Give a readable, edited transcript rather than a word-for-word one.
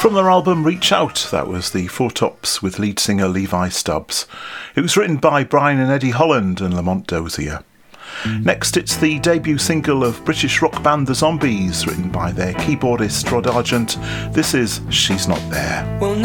From their album Reach Out, that was the Four Tops with lead singer Levi Stubbs. It was written by Brian and Eddie Holland and Lamont Dozier. Next, it's the debut single of British rock band The Zombies, written by their keyboardist Rod Argent. This is She's Not There. Well,